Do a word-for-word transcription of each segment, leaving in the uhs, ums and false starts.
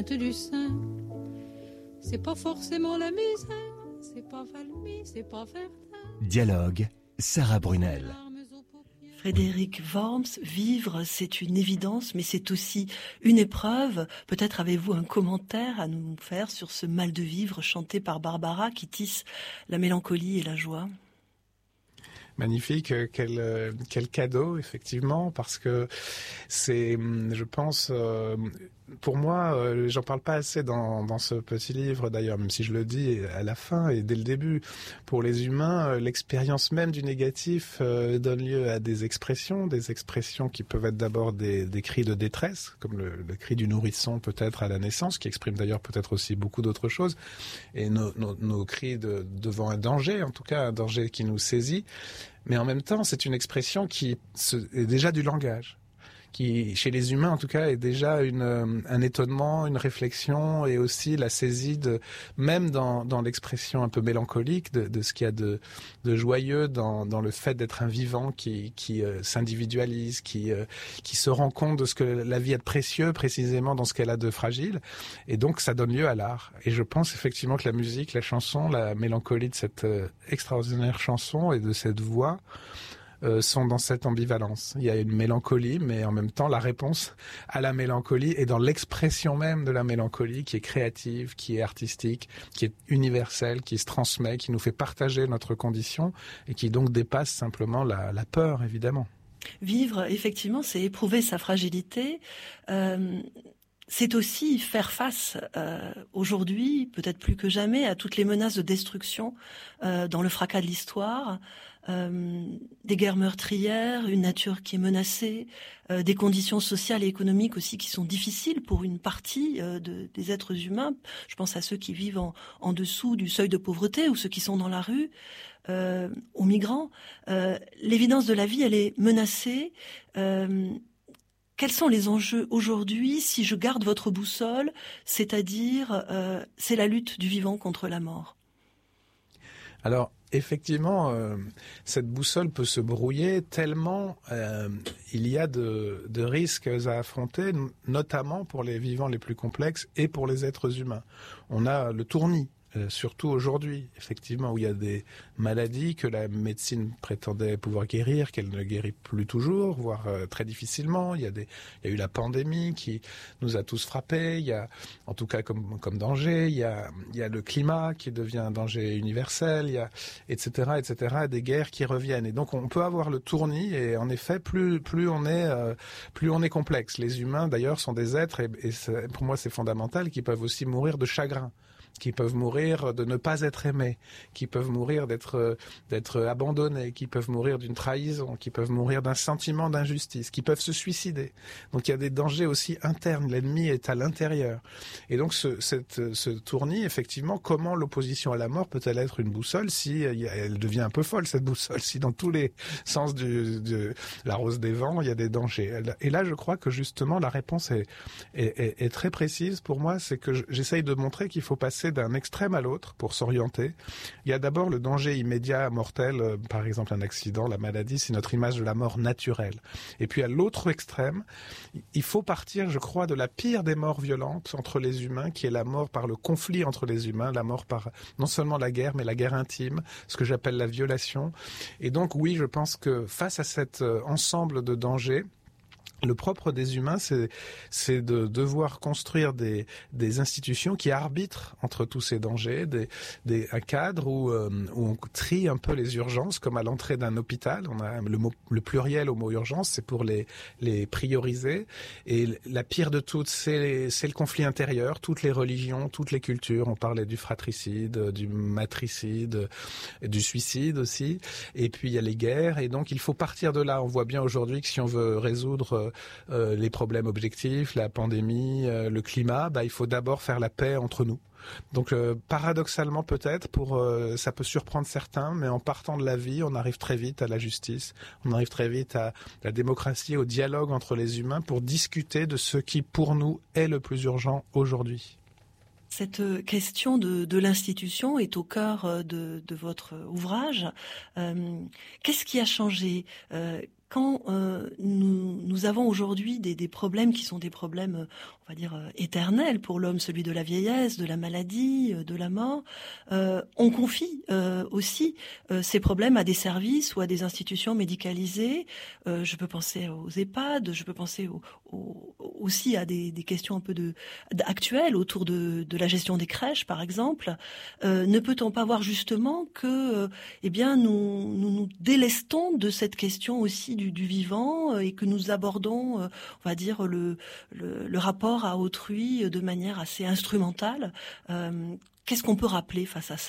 Du sein, c'est pas forcément la misère, c'est pas Valmy, c'est pas Verdun. Dialogue, Sarah Brunel. Frédéric Worms, vivre, c'est une évidence, mais c'est aussi une épreuve. Peut-être avez-vous un commentaire à nous faire sur ce mal de vivre chanté par Barbara qui tisse la mélancolie et la joie. Magnifique, quel, quel cadeau, effectivement, parce que c'est, je pense, euh, pour moi, euh, j'en parle pas assez dans, dans ce petit livre, d'ailleurs, même si je le dis à la fin et dès le début. Pour les humains, euh, l'expérience même du négatif euh, donne lieu à des expressions, des expressions qui peuvent être d'abord des, des cris de détresse, comme le, le cri du nourrisson peut-être à la naissance, qui exprime d'ailleurs peut-être aussi beaucoup d'autres choses, et nos, nos, nos cris de, devant un danger, en tout cas un danger qui nous saisit. Mais en même temps, c'est une expression qui est déjà du langage, qui, chez les humains en tout cas, est déjà une, un étonnement, une réflexion et aussi la saisie de, même dans, dans l'expression un peu mélancolique de, de ce qu'il y a de, de joyeux dans, dans le fait d'être un vivant qui, qui euh, s'individualise, qui, euh, qui se rend compte de ce que la vie a de précieux précisément dans ce qu'elle a de fragile. Et donc ça donne lieu à l'art. Et je pense effectivement que la musique, la chanson, la mélancolie de cette euh, extraordinaire chanson et de cette voix Euh, sont dans cette ambivalence. Il y a une mélancolie, mais en même temps, la réponse à la mélancolie est dans l'expression même de la mélancolie, qui est créative, qui est artistique, qui est universelle, qui se transmet, qui nous fait partager notre condition et qui donc dépasse simplement la, la peur, évidemment. Vivre, effectivement, c'est éprouver sa fragilité. Euh... C'est aussi faire face euh, aujourd'hui, peut-être plus que jamais, à toutes les menaces de destruction euh, dans le fracas de l'histoire, euh, des guerres meurtrières, une nature qui est menacée, euh, des conditions sociales et économiques aussi qui sont difficiles pour une partie euh, de, des êtres humains. Je pense à ceux qui vivent en, en dessous du seuil de pauvreté ou ceux qui sont dans la rue, euh, aux migrants. Euh, l'évidence de la vie, elle est menacée. Euh, Quels sont les enjeux aujourd'hui si je garde votre boussole, c'est-à-dire euh, c'est la lutte du vivant contre la mort? Alors, effectivement, euh, cette boussole peut se brouiller tellement euh, il y a de, de risques à affronter, notamment pour les vivants les plus complexes et pour les êtres humains. On a le tournis. Euh, surtout aujourd'hui, effectivement, où il y a des maladies que la médecine prétendait pouvoir guérir, qu'elle ne guérit plus toujours, voire euh, très difficilement. Il y a des, il y a eu la pandémie qui nous a tous frappés. Il y a, en tout cas comme comme danger, il y a il y a le climat qui devient un danger universel. Il y a et cetera et cetera des guerres qui reviennent. Et donc on peut avoir le tournis. Et en effet, plus plus on est euh, plus on est complexe. Les humains d'ailleurs sont des êtres et, et pour moi c'est fondamental qui peuvent aussi mourir de chagrin, qui peuvent mourir de ne pas être aimés, qui peuvent mourir d'être d'être abandonnés, qui peuvent mourir d'une trahison, qui peuvent mourir d'un sentiment d'injustice, qui peuvent se suicider. Donc il y a des dangers aussi internes, l'ennemi est à l'intérieur. Et donc ce, cette, ce tournis, effectivement, comment l'opposition à la mort peut-elle être une boussole si elle devient un peu folle, cette boussole, si dans tous les sens du, de la rose des vents, il y a des dangers. Et là, je crois que justement, la réponse est, est, est, est très précise pour moi, c'est que j'essaye de montrer qu'il faut passer d'un extrême à l'autre pour s'orienter. Il y a d'abord le danger immédiat, mortel, euh, par exemple un accident, la maladie, c'est notre image de la mort naturelle. Et puis à l'autre extrême, il faut partir, je crois, de la pire des morts violentes entre les humains, qui est la mort par le conflit entre les humains, la mort par non seulement la guerre, mais la guerre intime, ce que j'appelle la violation. Et donc oui, je pense que face à cet euh, ensemble de dangers, le propre des humains, c'est, c'est de devoir construire des, des institutions qui arbitrent entre tous ces dangers, des, des, un cadre où, euh, où on trie un peu les urgences, comme à l'entrée d'un hôpital. On a le, mot, le pluriel au mot urgence, c'est pour les, les prioriser. Et la pire de toutes, c'est, c'est le conflit intérieur, toutes les religions, toutes les cultures. On parlait du fratricide, du matricide, du suicide aussi. Et puis il y a les guerres. Et donc il faut partir de là. On voit bien aujourd'hui que si on veut résoudre Euh, les problèmes objectifs, la pandémie, euh, le climat, bah, il faut d'abord faire la paix entre nous. Donc euh, paradoxalement peut-être, pour euh, ça peut surprendre certains, mais en partant de la vie, on arrive très vite à la justice, on arrive très vite à la démocratie, au dialogue entre les humains pour discuter de ce qui pour nous est le plus urgent aujourd'hui. Cette question de, de l'institution est au cœur de, de votre ouvrage. Euh, qu'est-ce qui a changé euh, quand euh, nous, nous avons aujourd'hui des, des problèmes qui sont des problèmes, on on va dire, euh, éternel pour l'homme, celui de la vieillesse, de la maladie, euh, de la mort. Euh, on confie euh, aussi euh, ces problèmes à des services ou à des institutions médicalisées. Euh, je peux penser aux EHPAD, je peux penser au, au, aussi à des, des questions un peu de, actuelles autour de, de la gestion des crèches, par exemple. Euh, ne peut-on pas voir justement que, euh, eh bien, nous, nous nous délestons de cette question aussi du, du vivant euh, et que nous abordons, euh, on va dire, le, le, le rapport à autrui de manière assez instrumentale. Euh, qu'est-ce qu'on peut rappeler face à ça ?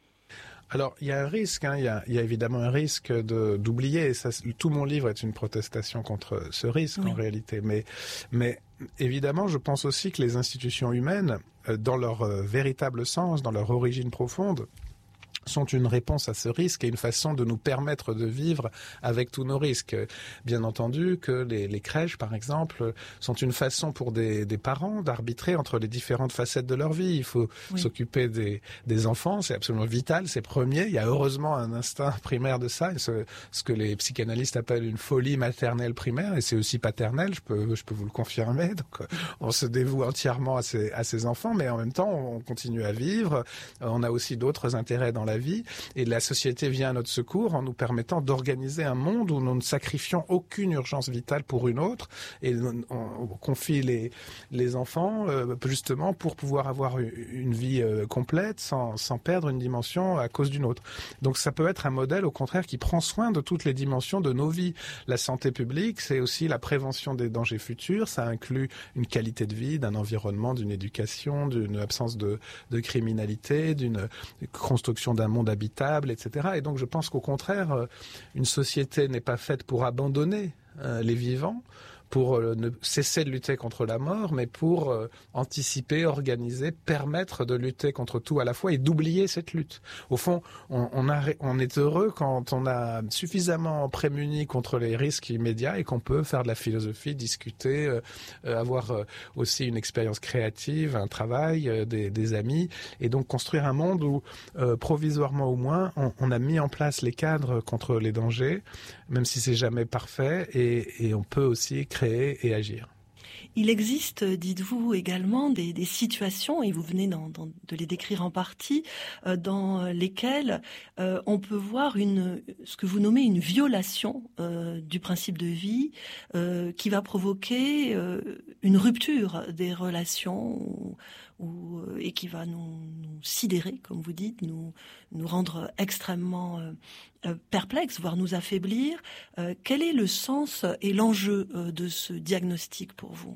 Alors, il y a un risque, hein, il, y a, il y a évidemment un risque de, d'oublier, ça, tout mon livre est une protestation contre ce risque, oui. En réalité, mais, mais évidemment, je pense aussi que les institutions humaines, dans leur euh, véritable sens, dans leur origine profonde, sont une réponse à ce risque et une façon de nous permettre de vivre avec tous nos risques. Bien entendu que les, les crèches, par exemple, sont une façon pour des, des parents d'arbitrer entre les différentes facettes de leur vie. Il faut oui. s'occuper des, des enfants, c'est absolument vital, c'est premier. Il y a heureusement un instinct primaire de ça, ce, ce que les psychanalystes appellent une folie maternelle primaire, et c'est aussi paternel, je peux, je peux vous le confirmer. Donc, on se dévoue entièrement à ses, à ses enfants, mais en même temps, on continue à vivre. On a aussi d'autres intérêts dans la vie, et la société vient à notre secours en nous permettant d'organiser un monde où nous ne sacrifions aucune urgence vitale pour une autre, et on, on confie les, les enfants euh, justement pour pouvoir avoir une vie euh, complète sans, sans perdre une dimension à cause d'une autre. Donc ça peut être un modèle au contraire qui prend soin de toutes les dimensions de nos vies. La santé publique, c'est aussi la prévention des dangers futurs, ça inclut une qualité de vie, d'un environnement, d'une éducation, d'une absence de, de criminalité, d'une construction d'un monde habitable, et cetera. Et donc je pense qu'au contraire, une société n'est pas faite pour abandonner euh, les vivants, pour euh, ne cesser de lutter contre la mort, mais pour euh, anticiper, organiser, permettre de lutter contre tout à la fois et d'oublier cette lutte. Au fond, on, on, a, on est heureux quand on a suffisamment prémuni contre les risques immédiats et qu'on peut faire de la philosophie, discuter, euh, avoir euh, aussi une expérience créative, un travail, euh, des, des amis, et donc construire un monde où, euh, provisoirement au moins, on, on a mis en place les cadres contre les dangers, même si c'est jamais parfait, et, et on peut aussi créer créer et agir. Il existe, dites-vous, également des, des situations, et vous venez dans, dans, de les décrire en partie, euh, dans lesquelles euh, on peut voir une, ce que vous nommez une violation euh, du principe de vie euh, qui va provoquer euh, une rupture des relations ou, ou, et qui va nous, nous sidérer, comme vous dites, nous, nous rendre extrêmement euh, euh, perplexes, voire nous affaiblir. Euh, quel est le sens et l'enjeu euh, de ce diagnostic pour vous ?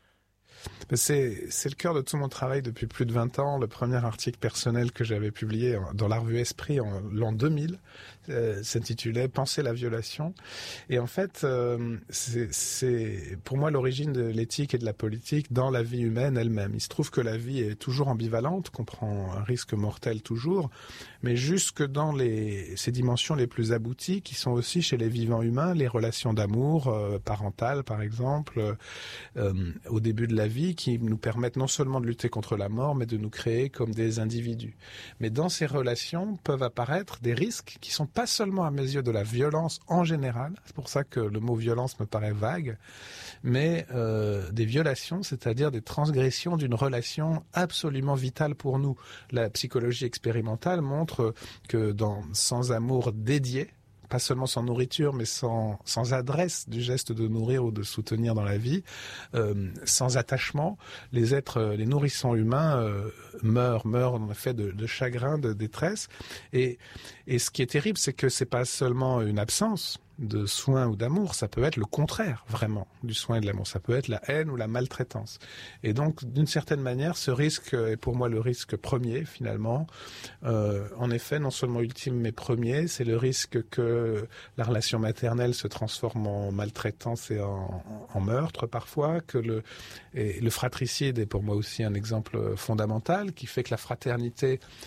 C'est, c'est le cœur de tout mon travail depuis plus de vingt ans. Le premier article personnel que j'avais publié dans la revue Esprit en l'an deux mille euh, s'intitulait « Penser la violation ». Et en fait, euh, c'est, c'est pour moi l'origine de l'éthique et de la politique dans la vie humaine elle-même. Il se trouve que la vie est toujours ambivalente, qu'on prend un risque mortel toujours, mais jusque dans les, ces dimensions les plus abouties qui sont aussi chez les vivants humains, les relations d'amour euh, parentales par exemple, euh, au début de la vie, qui nous permettent non seulement de lutter contre la mort, mais de nous créer comme des individus. Mais dans ces relations peuvent apparaître des risques qui sont pas seulement à mes yeux de la violence en général, c'est pour ça que le mot violence me paraît vague, mais euh, des violations, c'est-à-dire des transgressions d'une relation absolument vitale pour nous. La psychologie expérimentale montre que dans sans amour dédié, pas seulement sans nourriture, mais sans, sans adresse du geste de nourrir ou de soutenir dans la vie, euh, sans attachement, les êtres, les nourrissons humains euh, meurent, meurent en effet de, de chagrin, de détresse. Et, et ce qui est terrible, c'est que c'est pas seulement une absence de soins ou d'amour, ça peut être le contraire, vraiment, du soin et de l'amour. Ça peut être la haine ou la maltraitance. Et donc, d'une certaine manière, ce risque est pour moi le risque premier, finalement. Euh, en effet, non seulement ultime, mais premier, c'est le risque que la relation maternelle se transforme en maltraitance et en, en meurtre, parfois, que le, et le fratricide est pour moi aussi un exemple fondamental, qui fait que la fraternité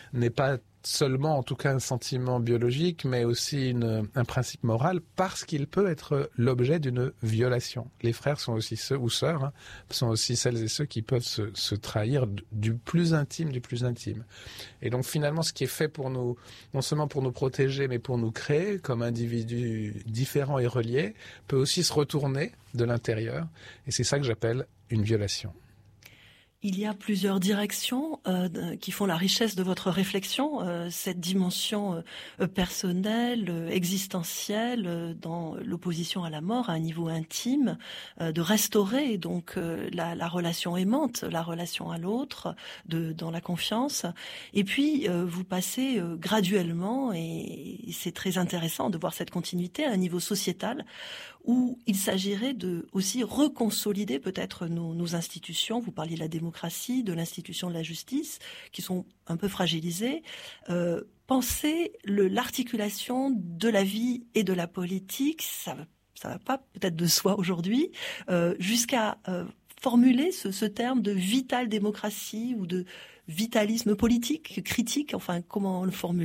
n'est pas seulement, en tout cas, un sentiment biologique, mais aussi une, un principe moral, parce qu'il peut être l'objet d'une violation. Les frères sont aussi ceux, ou sœurs, hein, sont aussi celles et ceux qui peuvent se, se trahir du plus intime du plus intime. Et donc, finalement, ce qui est fait pour nous, non seulement pour nous protéger, mais pour nous créer comme individus différents et reliés, peut aussi se retourner de l'intérieur. Et c'est ça que j'appelle une violation. Il y a plusieurs directions euh, qui font la richesse de votre réflexion, euh, cette dimension euh, personnelle, euh, existentielle, euh, dans l'opposition à la mort à un niveau intime, euh, de restaurer donc euh, la, la relation aimante, la relation à l'autre, de, dans la confiance. Et puis euh, vous passez euh, graduellement, et c'est très intéressant de voir cette continuité à un niveau sociétal, où il s'agirait de aussi reconsolider peut-être nos, nos institutions. Vous parliez de la démocratie, de l'institution de la justice, qui sont un peu fragilisées. Euh, penser le, l'articulation de la vie et de la politique, ça ça va pas peut-être de soi aujourd'hui, euh, jusqu'à euh, formuler ce, ce terme de vitale démocratie ou de vitalisme politique, critique. Enfin, comment le formuler ?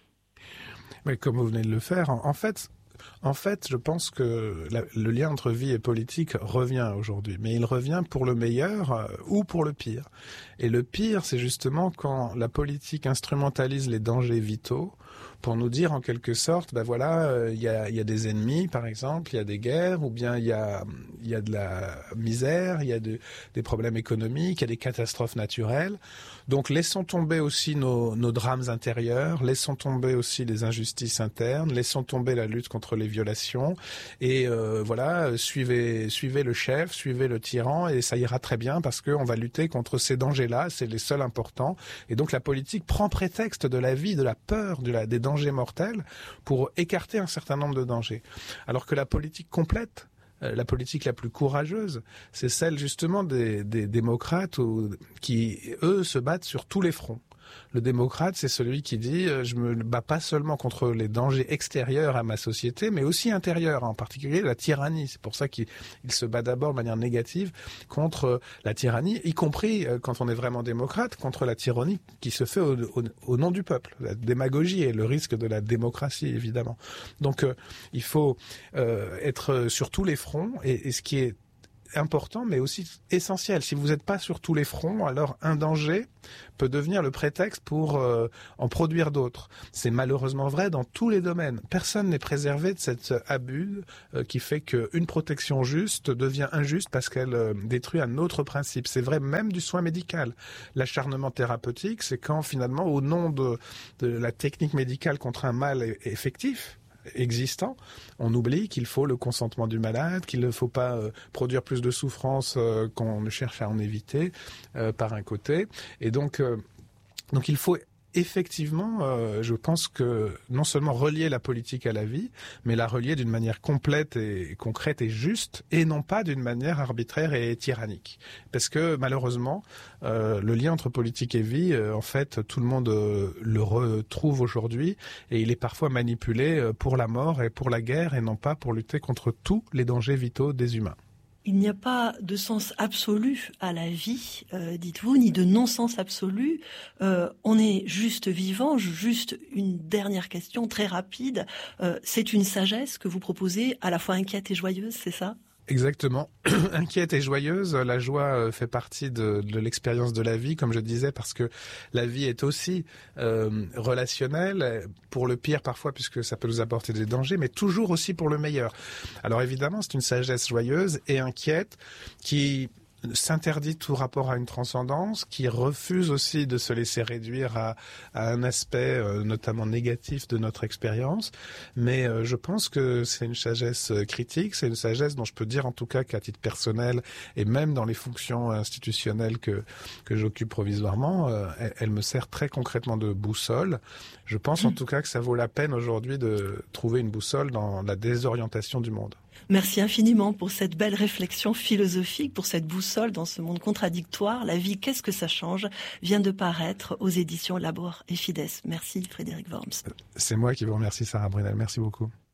Mais comme vous venez de le faire, en, en fait... En fait, je pense que la, le lien entre vie et politique revient aujourd'hui, mais il revient pour le meilleur euh, ou pour le pire. Et le pire, c'est justement quand la politique instrumentalise les dangers vitaux pour nous dire en quelque sorte, ben voilà, il euh, y, a, y a des ennemis, par exemple, il y a des guerres, ou bien il y a, y a de la misère, il y a de, des problèmes économiques, il y a des catastrophes naturelles. Donc laissons tomber aussi nos, nos drames intérieurs, laissons tomber aussi les injustices internes, laissons tomber la lutte contre les violations, et euh, voilà, suivez, suivez le chef, suivez le tyran, et ça ira très bien parce qu'on va lutter contre ces dangers-là, c'est les seuls importants. Et donc la politique prend prétexte de la vie, de la peur, de la, des dangers mortels pour écarter un certain nombre de dangers. Alors que la politique complète, la politique la plus courageuse, c'est celle justement des, des démocrates ou, qui, eux, se battent sur tous les fronts. Le démocrate, c'est celui qui dit euh, je me bats pas seulement contre les dangers extérieurs à ma société, mais aussi intérieurs, en particulier la tyrannie. C'est pour ça qu'il il se bat d'abord de manière négative contre euh, la tyrannie, y compris euh, quand on est vraiment démocrate, contre la tyrannie qui se fait au, au, au nom du peuple. La démagogie et le risque de la démocratie, évidemment. Donc, euh, il faut euh, être sur tous les fronts, et, et ce qui est important, mais aussi essentiel. Si vous n'êtes pas sur tous les fronts, alors un danger peut devenir le prétexte pour euh, en produire d'autres. C'est malheureusement vrai dans tous les domaines. Personne n'est préservé de cet abus euh, qui fait qu'une protection juste devient injuste parce qu'elle euh, détruit un autre principe. C'est vrai même du soin médical. L'acharnement thérapeutique, c'est quand finalement, au nom de, de la technique médicale contre un mal effectif, existant, on oublie qu'il faut le consentement du malade, qu'il ne faut pas euh, produire plus de souffrance euh, qu'on ne cherche à en éviter euh, par un côté. Et donc, euh, donc il faut effectivement, euh, je pense que non seulement relier la politique à la vie, mais la relier d'une manière complète et concrète et juste, et non pas d'une manière arbitraire et tyrannique. Parce que malheureusement, euh, le lien entre politique et vie, euh, en fait, tout le monde euh, le retrouve aujourd'hui, et il est parfois manipulé pour la mort et pour la guerre, et non pas pour lutter contre tous les dangers vitaux des humains. Il n'y a pas de sens absolu à la vie, euh, dites-vous, ni de non-sens absolu. Euh, on est juste vivant. Juste une dernière question très rapide. Euh, c'est une sagesse que vous proposez, à la fois inquiète et joyeuse, c'est ça ? Exactement. Inquiète et joyeuse, la joie fait partie de, de l'expérience de la vie, comme je disais, parce que la vie est aussi euh, relationnelle, pour le pire parfois, puisque ça peut nous apporter des dangers, mais toujours aussi pour le meilleur. Alors évidemment, c'est une sagesse joyeuse et inquiète qui s'interdit tout rapport à une transcendance, qui refuse aussi de se laisser réduire à, à un aspect euh, notamment négatif de notre expérience. Mais euh, je pense que c'est une sagesse critique, c'est une sagesse dont je peux dire en tout cas qu'à titre personnel et même dans les fonctions institutionnelles que, que j'occupe provisoirement, euh, elle, elle me sert très concrètement de boussole. Je pense en tout cas que ça vaut la peine aujourd'hui de trouver une boussole dans la désorientation du monde. Merci infiniment pour cette belle réflexion philosophique, pour cette boussole dans ce monde contradictoire. La vie, qu'est-ce que ça change, vient de paraître aux éditions Labor et Fides. Merci Frédéric Worms. C'est moi qui vous remercie, Sarah Brunel. Merci beaucoup.